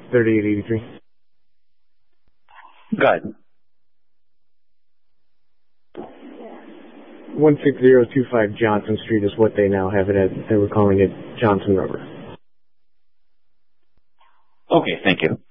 3883. Go ahead. 16025 Johnson Street is what they now have it at. They were calling it Johnson Rubber. Okay, thank you.